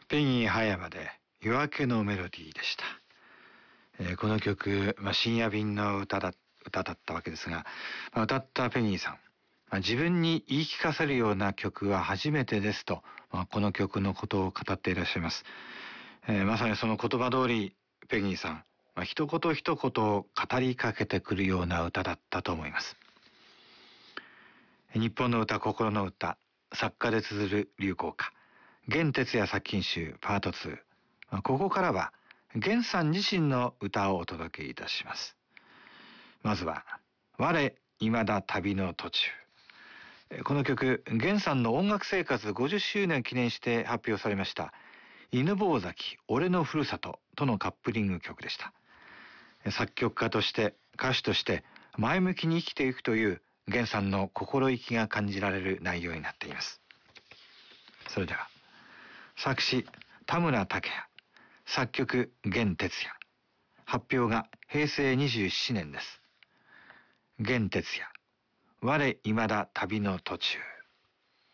ペギー葉山で夜明けのメロディーでした。この曲、深夜便の歌だったわけですが、歌ったペギーさん、自分に言い聞かせるような曲は初めてですと、この曲のことを語っていらっしゃいます。まさにその言葉通り、ペギーさん、一言一言語りかけてくるような歌だったと思います。日本の歌、心の歌、作家で綴る流行歌、弦哲也作品集パート2。ここからは、弦さん自身の歌をお届けいたします。まずは、我未だ旅の途中。この曲、弦さんの音楽生活50周年を記念して発表されました、犬吠埼、俺のふるさととのカップリング曲でした。作曲家として、歌手として、前向きに生きていくという弦さんの心意気が感じられる内容になっています。それでは、作詞、田村武也、作曲、弦哲也。発表が平成27年です。弦哲也、我未だ旅の途中。